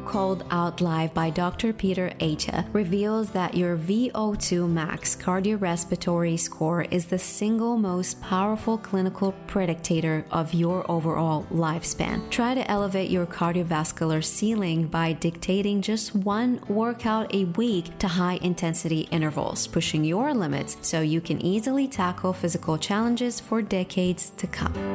Called Out Live by Dr. Peter Attia reveals that your VO2 max cardiorespiratory score is the single most powerful clinical predictor of your overall lifespan. Try to elevate your cardiovascular ceiling by dictating just one workout a week to high-intensity intervals, pushing your limits so you can easily tackle physical challenges for decades to come.